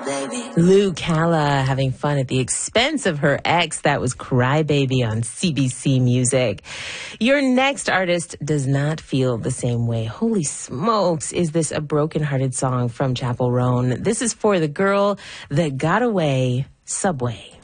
Lou Calla having fun at the expense of her ex. That was Cry Baby on CBC Music. Your next artist does not feel the same way. Holy smokes, is this a broken-hearted song from Chapel Roan? This is for the girl that got away, Subway.